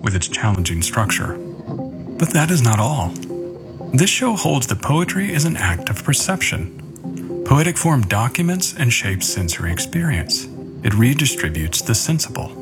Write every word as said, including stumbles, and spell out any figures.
with its challenging structure. But that is not all. This show holds that poetry is an act of perception. Poetic form documents and shapes sensory experience. It redistributes the sensible.